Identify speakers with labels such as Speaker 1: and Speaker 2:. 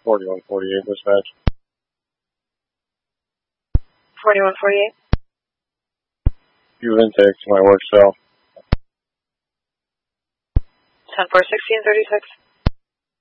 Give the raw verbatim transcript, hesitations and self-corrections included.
Speaker 1: forty-one forty-eight dispatch.
Speaker 2: forty-one forty-eight.
Speaker 1: You intake to my work cell.
Speaker 2: ten four sixteen thirty-six.